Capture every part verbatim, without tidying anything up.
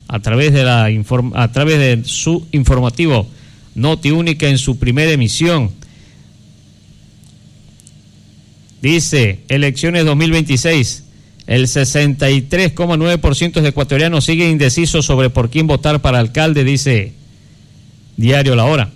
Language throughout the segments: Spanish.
a través de la inform- a través de su informativo Noti Única en su primera emisión. Dice, elecciones dos mil veintiséis, el sesenta y tres coma nueve por ciento de ecuatorianos siguen indecisos sobre por quién votar para alcalde, dice Diario La Hora.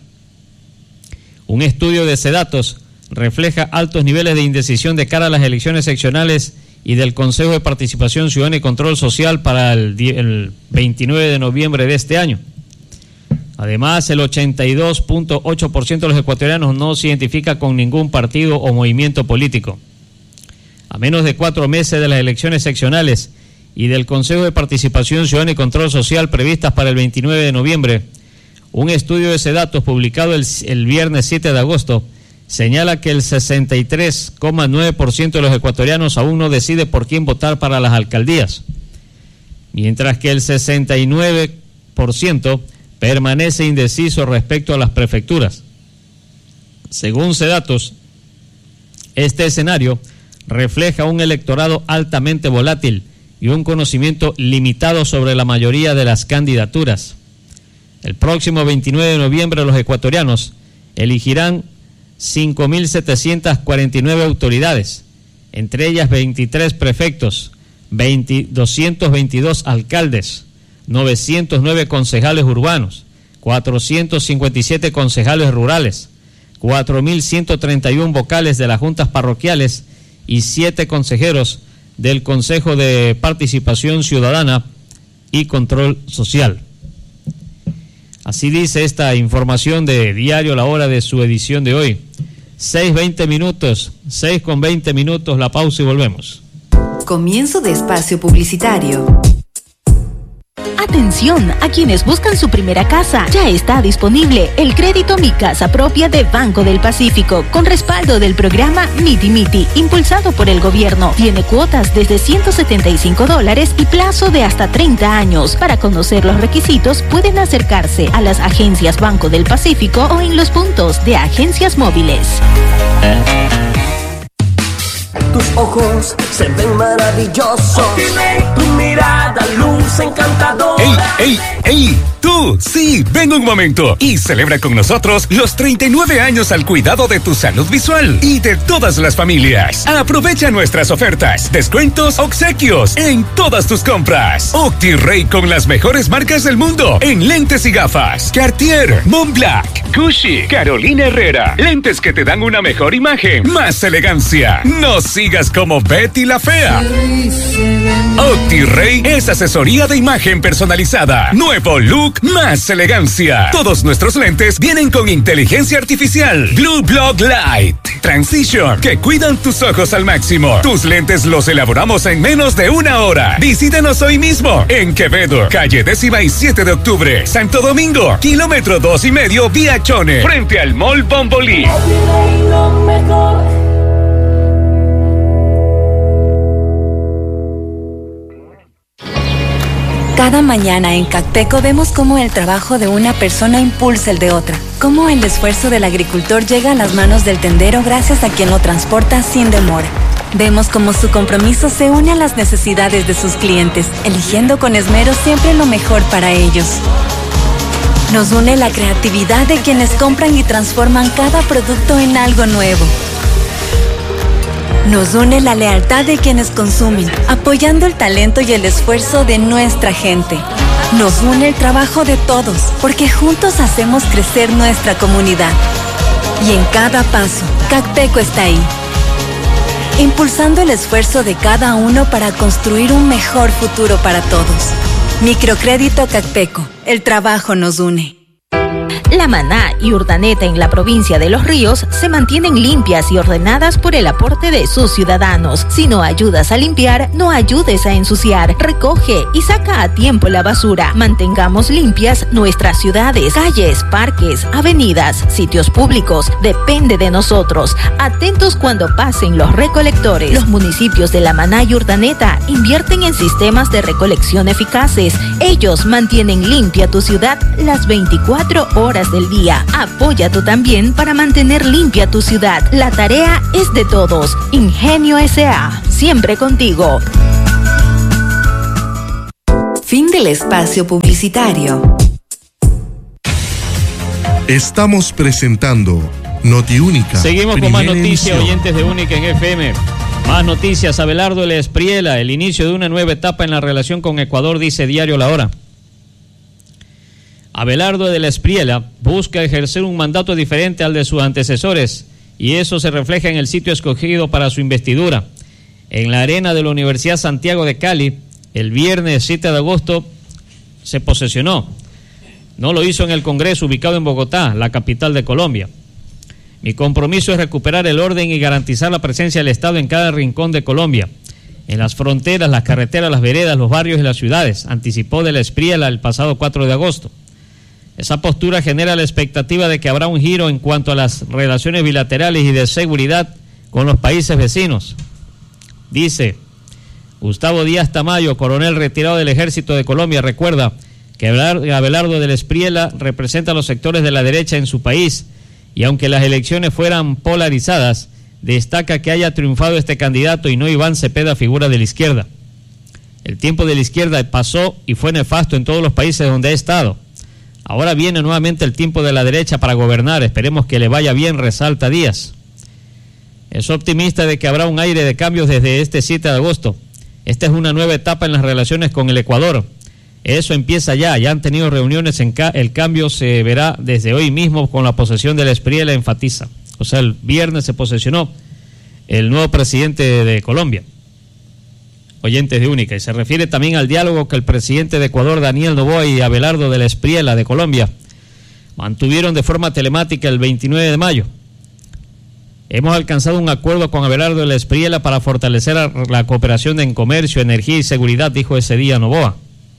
Un estudio de Sedatos refleja altos niveles de indecisión de cara a las elecciones seccionales y del Consejo de Participación Ciudadana y Control Social para el, el veintinueve de noviembre de este año. Además, el ochenta y dos punto ocho por ciento de los ecuatorianos no se identifica con ningún partido o movimiento político. A menos de cuatro meses de las elecciones seccionales y del Consejo de Participación Ciudadana y Control Social previstas para el veintinueve de noviembre, un estudio de Sedatos publicado el, el viernes siete de agosto señala que el sesenta y tres coma nueve por ciento de los ecuatorianos aún no decide por quién votar para las alcaldías, mientras que el sesenta y nueve por ciento permanece indeciso respecto a las prefecturas. Según Sedatos, este escenario refleja un electorado altamente volátil y un conocimiento limitado sobre la mayoría de las candidaturas. El próximo veintinueve de noviembre los ecuatorianos elegirán cinco mil setecientas cuarenta y nueve autoridades, entre ellas veintitrés prefectos, doscientos veintidós alcaldes, novecientos nueve concejales urbanos, cuatrocientos cincuenta y siete concejales rurales, cuatro mil ciento treinta y uno vocales de las juntas parroquiales y siete consejeros del Consejo de Participación Ciudadana y Control Social. Así dice esta información de Diario La Hora de su edición de hoy. seis veinte minutos, seis con veinte minutos, la pausa y volvemos. Comienzo de espacio publicitario. Atención a quienes buscan su primera casa. Ya está disponible el crédito Mi Casa Propia de Banco del Pacífico, con respaldo del programa Miti Miti, impulsado por el gobierno. Tiene cuotas desde ciento setenta y cinco dólares y plazo de hasta treinta años. Para conocer los requisitos, pueden acercarse a las agencias Banco del Pacífico o en los puntos de agencias móviles. Tus ojos se ven maravillosos. Tu mirada luce encantadora. ¡Ey, ey, ey! ¡Tú! Sí, ven un momento y celebra con nosotros los treinta y nueve años al cuidado de tu salud visual y de todas las familias. Aprovecha nuestras ofertas, descuentos, obsequios en todas tus compras. OptiRay con las mejores marcas del mundo en lentes y gafas. Cartier, Montblanc, Gucci, Carolina Herrera. Lentes que te dan una mejor imagen, más elegancia. No sigas como Betty la Fea. OptiRay es asesoría de imagen personalizada. Nuevo look, más elegancia. Todos nuestros lentes vienen con inteligencia artificial. Blue Block Light Transition, que cuidan tus ojos al máximo. Tus lentes los elaboramos en menos de una hora. Visítanos hoy mismo en Quevedo, calle décima y siete de octubre. Santo Domingo, kilómetro dos y medio vía Chone, frente al Mall Bombolí. Cada mañana en Cacteco vemos cómo el trabajo de una persona impulsa el de otra, cómo el esfuerzo del agricultor llega a las manos del tendero gracias a quien lo transporta sin demora. Vemos cómo su compromiso se une a las necesidades de sus clientes, eligiendo con esmero siempre lo mejor para ellos. Nos une la creatividad de quienes compran y transforman cada producto en algo nuevo. Nos une la lealtad de quienes consumen, apoyando el talento y el esfuerzo de nuestra gente. Nos une el trabajo de todos, porque juntos hacemos crecer nuestra comunidad. Y en cada paso, Cacteco está ahí, impulsando el esfuerzo de cada uno para construir un mejor futuro para todos. Microcrédito Cacteco, el trabajo nos une. La Maná y Urdaneta en la provincia de Los Ríos se mantienen limpias y ordenadas por el aporte de sus ciudadanos. Si no ayudas a limpiar, no ayudes a ensuciar. Recoge y saca a tiempo la basura. Mantengamos limpias nuestras ciudades, calles, parques, avenidas, sitios públicos. Depende de nosotros. Atentos cuando pasen los recolectores. Los municipios de La Maná y Urdaneta invierten en sistemas de recolección eficaces. Ellos mantienen limpia tu ciudad las veinticuatro horas del día. Apoya tú también para mantener limpia tu ciudad. La tarea es de todos. Ingenio S A, siempre contigo. Fin del espacio publicitario. Estamos presentando Noti Única. Seguimos con más noticias, oyentes de Única en F M. Más noticias. Abelardo de la Espriella, el inicio de una nueva etapa en la relación con Ecuador, dice Diario La Hora. Abelardo de la Espriella busca ejercer un mandato diferente al de sus antecesores, y eso se refleja en el sitio escogido para su investidura. En la arena de la Universidad Santiago de Cali, el viernes siete de agosto, se posesionó. No lo hizo en el Congreso ubicado en Bogotá, la capital de Colombia. Mi compromiso es recuperar el orden y garantizar la presencia del Estado en cada rincón de Colombia, en las fronteras, las carreteras, las veredas, los barrios y las ciudades, anticipó de la Espriella el pasado cuatro de agosto. Esa postura genera la expectativa de que habrá un giro en cuanto a las relaciones bilaterales y de seguridad con los países vecinos. Dice Gustavo Díaz Tamayo, coronel retirado del Ejército de Colombia, recuerda que Abelardo de la Espriella representa a los sectores de la derecha en su país, y aunque las elecciones fueran polarizadas, destaca que haya triunfado este candidato y no Iván Cepeda, figura de la izquierda. El tiempo de la izquierda pasó y fue nefasto en todos los países donde ha estado. Ahora viene nuevamente el tiempo de la derecha para gobernar, esperemos que le vaya bien, resalta Díaz. Es optimista de que habrá un aire de cambios desde este siete de agosto. Esta es una nueva etapa en las relaciones con el Ecuador. Eso empieza ya, ya han tenido reuniones, en ca- el cambio se verá desde hoy mismo con la posesión de la Espriella, enfatiza. O sea, el viernes se posesionó el nuevo presidente de Colombia. Oyentes de Única, y se refiere también al diálogo que el presidente de Ecuador, Daniel Noboa, y Abelardo de la Espriella de Colombia mantuvieron de forma telemática el veintinueve de mayo. Hemos alcanzado un acuerdo con Abelardo de la Espriella para fortalecer la cooperación en comercio, energía y seguridad, dijo ese día Noboa.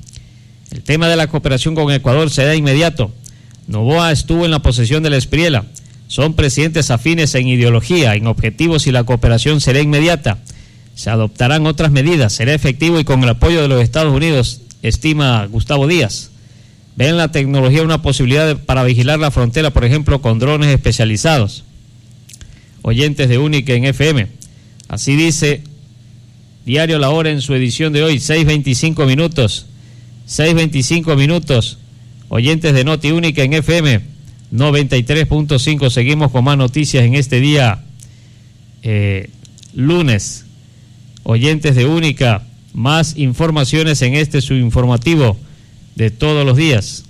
El tema de la cooperación con Ecuador se da inmediato. Noboa estuvo en la posesión de la Espriella. Son presidentes afines en ideología, en objetivos, y la cooperación será inmediata. Se adoptarán otras medidas, será efectivo y con el apoyo de los Estados Unidos, estima Gustavo Díaz. Ven la tecnología una posibilidad de, para vigilar la frontera, por ejemplo, con drones especializados. Oyentes de Única en F M. Así dice Diario La Hora en su edición de hoy, seis veinticinco minutos. seis veinticinco minutos. Oyentes de Noti Única en F M noventa y tres punto cinco. Seguimos con más noticias en este día eh, lunes. Oyentes de Única, más informaciones en este su informativo de todos los días.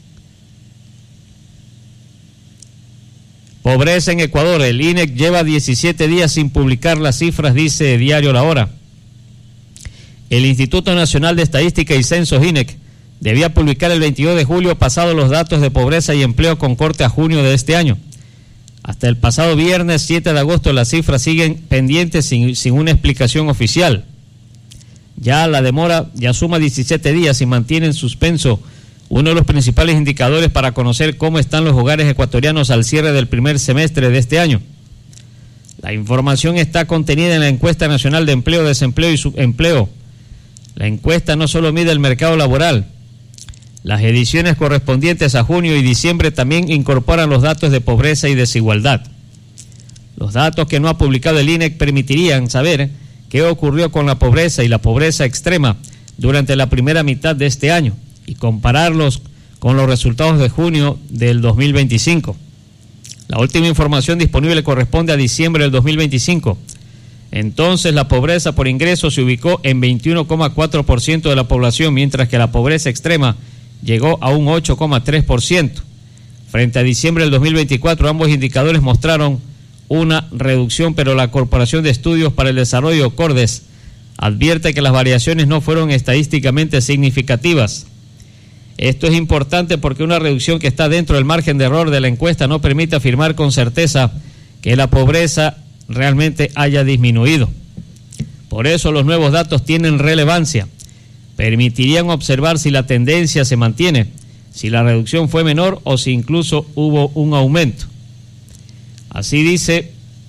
Pobreza en Ecuador. El I N E C lleva diecisiete días sin publicar las cifras, dice Diario La Hora. El Instituto Nacional de Estadística y Censos, I N E C, debía publicar el veintidós de julio pasado los datos de pobreza y empleo con corte a junio de este año. Hasta el pasado viernes siete de agosto las cifras siguen pendientes sin, sin una explicación oficial. Ya la demora ya suma diecisiete días y mantiene en suspenso uno de los principales indicadores para conocer cómo están los hogares ecuatorianos al cierre del primer semestre de este año. La información está contenida en la Encuesta Nacional de Empleo, Desempleo y Subempleo. La encuesta no solo mide el mercado laboral. Las ediciones correspondientes a junio y diciembre también incorporan los datos de pobreza y desigualdad. Los datos que no ha publicado el I N E C permitirían saber qué ocurrió con la pobreza y la pobreza extrema durante la primera mitad de este año y compararlos con los resultados de junio del dos mil veinticinco. La última información disponible corresponde a diciembre del dos mil veinticinco. Entonces la pobreza por ingreso se ubicó en veintiuno coma cuatro por ciento de la población, mientras que la pobreza extrema llegó a un ocho coma tres por ciento. Frente a diciembre del dos mil veinticuatro, ambos indicadores mostraron una reducción, pero la Corporación de Estudios para el Desarrollo, CORDES, advierte que las variaciones no fueron estadísticamente significativas. Esto es importante porque una reducción que está dentro del margen de error de la encuesta no permite afirmar con certeza que la pobreza realmente haya disminuido. Por eso los nuevos datos tienen relevancia. Permitirían observar si la tendencia se mantiene, si la reducción fue menor o si incluso hubo un aumento. Así dice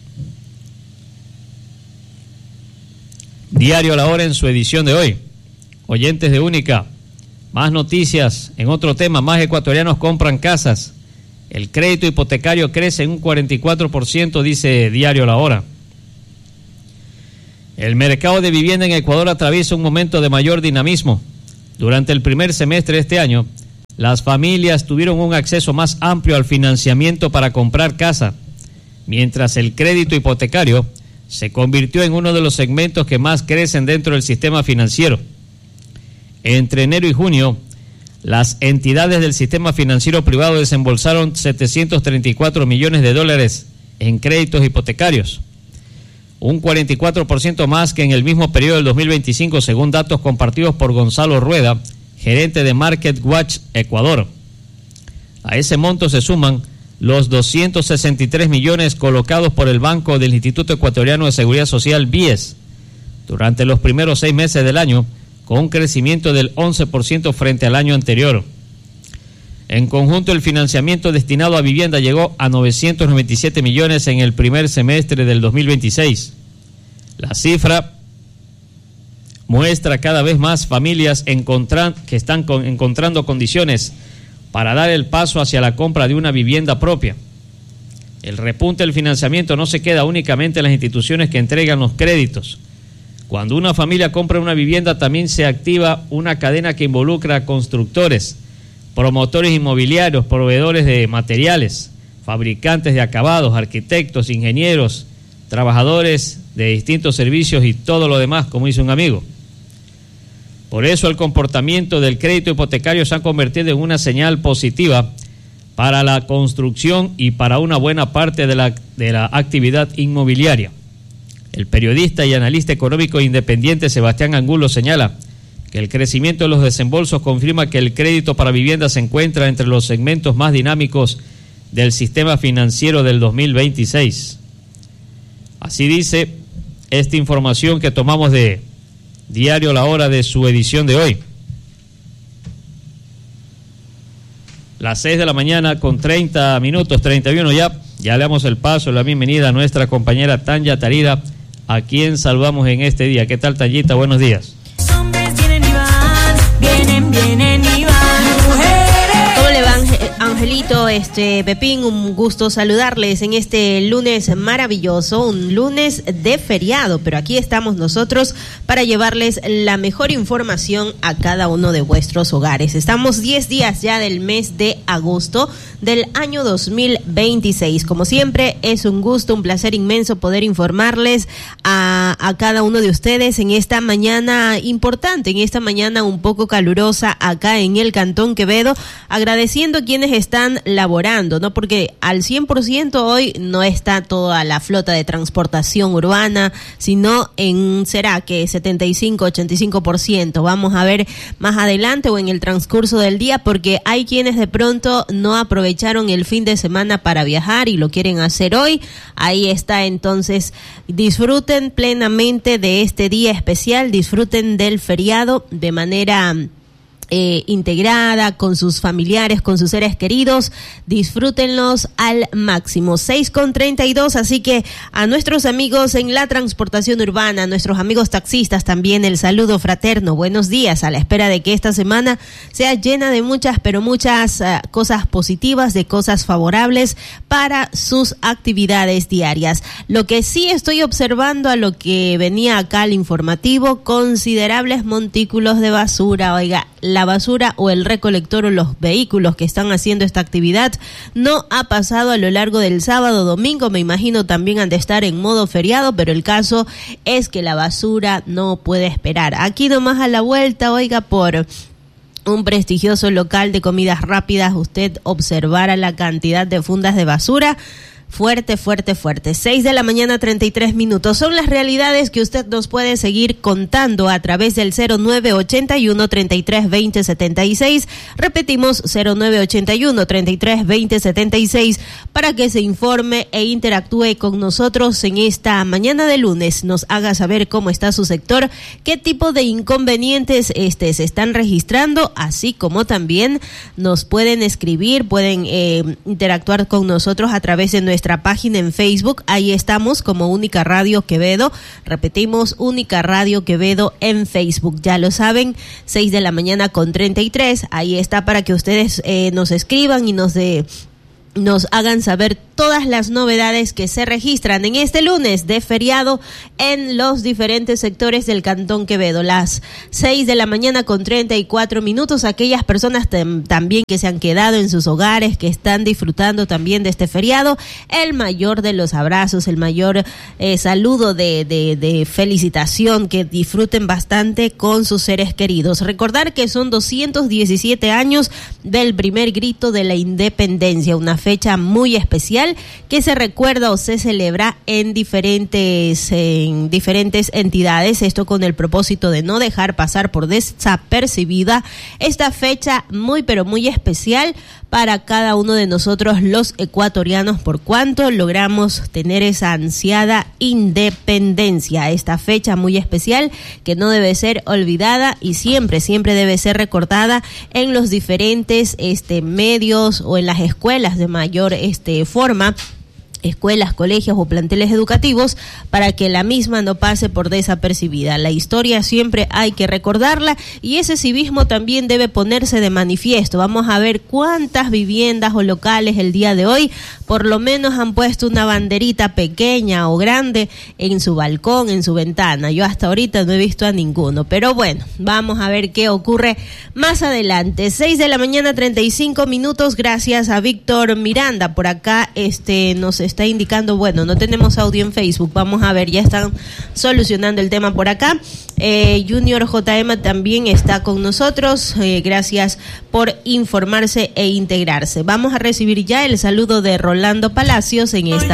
Diario La Hora en su edición de hoy. Oyentes de Única, más noticias en otro tema. Más ecuatorianos compran casas. El crédito hipotecario crece en un cuarenta y cuatro por ciento, dice Diario La Hora. El mercado de vivienda en Ecuador atraviesa un momento de mayor dinamismo. Durante el primer semestre de este año, las familias tuvieron un acceso más amplio al financiamiento para comprar casa, mientras el crédito hipotecario se convirtió en uno de los segmentos que más crecen dentro del sistema financiero. Entre enero y junio, las entidades del sistema financiero privado desembolsaron setecientos treinta y cuatro millones de dólares en créditos hipotecarios, un cuarenta y cuatro por ciento más que en el mismo periodo del dos mil veinticinco, según datos compartidos por Gonzalo Rueda, gerente de Market Watch Ecuador. A ese monto se suman los doscientos sesenta y tres millones colocados por el Banco del Instituto Ecuatoriano de Seguridad Social, B I E S, durante los primeros seis meses del año, con un crecimiento del once por ciento frente al año anterior. En conjunto, el financiamiento destinado a vivienda llegó a novecientos noventa y siete millones en el primer semestre del dos mil veintiséis. La cifra muestra cada vez más familias encontran, que están con, encontrando condiciones para dar el paso hacia la compra de una vivienda propia. El repunte del financiamiento no se queda únicamente en las instituciones que entregan los créditos. Cuando una familia compra una vivienda, también se activa una cadena que involucra a constructores, promotores inmobiliarios, proveedores de materiales, fabricantes de acabados, arquitectos, ingenieros, trabajadores de distintos servicios y todo lo demás, como dice un amigo. Por eso el comportamiento del crédito hipotecario se ha convertido en una señal positiva para la construcción y para una buena parte de la, de la actividad inmobiliaria. El periodista y analista económico independiente Sebastián Angulo señala que el crecimiento de los desembolsos confirma que el crédito para vivienda se encuentra entre los segmentos más dinámicos del sistema financiero del dos mil veintiséis. Así dice esta información que tomamos de Diario La Hora de su edición de hoy. Las seis de la mañana con treinta minutos, treinta y uno ya. Ya le damos el paso, la bienvenida a nuestra compañera Tanya Tarida, a quien saludamos en este día. ¿Qué tal, Tanyita? Buenos días. Hombres vienen y van, vienen, vienen y van, mujeres. ¿Cómo le va, Angelito, este Pepín? Un gusto saludarles en este lunes maravilloso, un lunes de feriado, pero aquí estamos nosotros para llevarles la mejor información a cada uno de vuestros hogares. Estamos diez días ya del mes de agosto del año dos mil veintiséis. Como siempre, es un gusto, un placer inmenso poder informarles a, a cada uno de ustedes en esta mañana importante, en esta mañana un poco calurosa acá en el Cantón Quevedo, agradeciendo a quienes están laborando, ¿no? Porque al cien por ciento hoy no está toda la flota de transportación urbana, sino en, será que setenta y cinco, ochenta y cinco por ciento. Vamos a ver más adelante o en el transcurso del día, porque hay quienes de pronto no aprovecharon el fin de semana para viajar y lo quieren hacer hoy. Ahí está, entonces disfruten plenamente de este día especial, disfruten del feriado de manera Eh, integrada, con sus familiares, con sus seres queridos, disfrútenlos al máximo. Seis con treinta y dos, así que a nuestros amigos en la transportación urbana, a nuestros amigos taxistas también el saludo fraterno, buenos días, a la espera de que esta semana sea llena de muchas, pero muchas uh, cosas positivas, de cosas favorables para sus actividades diarias. Lo que sí estoy observando, a lo que venía acá al informativo, considerables montículos de basura. Oiga, la basura o el recolector o los vehículos que están haciendo esta actividad no ha pasado a lo largo del sábado, domingo, me imagino también han de estar en modo feriado, pero el caso es que la basura no puede esperar. Aquí nomás a la vuelta, oiga, por un prestigioso local de comidas rápidas, usted observará la cantidad de fundas de basura. Fuerte, fuerte, fuerte. Seis de la mañana, treinta y tres minutos. Son las realidades que usted nos puede seguir contando a través del cero nueve ochenta y uno, treinta y tres, veinte, setenta y seis. Repetimos, cero nueve ochenta y uno, treinta y tres, veinte, setenta y seis, para que se informe e interactúe con nosotros en esta mañana de lunes. Nos haga saber cómo está su sector, qué tipo de inconvenientes este, se están registrando, así como también nos pueden escribir, pueden eh, interactuar con nosotros a través de nuestra nuestra página en Facebook. Ahí estamos como Única Radio Quevedo. Repetimos, Única Radio Quevedo en Facebook. Ya lo saben, seis de la mañana con treinta y tres. Ahí está para que ustedes eh, nos escriban y nos de nos hagan saber todas las novedades que se registran en este lunes de feriado en los diferentes sectores del Cantón Quevedo. Las seis de la mañana con treinta y cuatro minutos. Aquellas personas tam- también que se han quedado en sus hogares, que están disfrutando también de este feriado, el mayor de los abrazos, el mayor eh, saludo de, de, de felicitación, que disfruten bastante con sus seres queridos. Recordar que son doscientos diecisiete años del primer grito de la independencia, una fecha muy especial que se recuerda o se celebra en diferentes, en diferentes entidades, esto con el propósito de no dejar pasar por desapercibida esta fecha muy pero muy especial para cada uno de nosotros los ecuatorianos, por cuanto logramos tener esa ansiada independencia. Esta fecha muy especial que no debe ser olvidada y siempre, siempre debe ser recordada en los diferentes este, medios o en las escuelas de mayor este, forma, escuelas, colegios o planteles educativos, para que la misma no pase por desapercibida. La historia siempre hay que recordarla y ese civismo también debe ponerse de manifiesto. Vamos a ver cuántas viviendas o locales el día de hoy por lo menos han puesto una banderita pequeña o grande en su balcón, en su ventana. Yo hasta ahorita no he visto a ninguno, pero bueno, vamos a ver qué ocurre más adelante. seis de la mañana, treinta y cinco minutos. Gracias a Víctor Miranda. Por acá este nos está está indicando, bueno, no tenemos audio en Facebook, vamos a ver, ya están solucionando el tema por acá. eh, Junior J M también está con nosotros, eh, gracias por informarse e integrarse. Vamos a recibir ya el saludo de Rolando Palacios en esta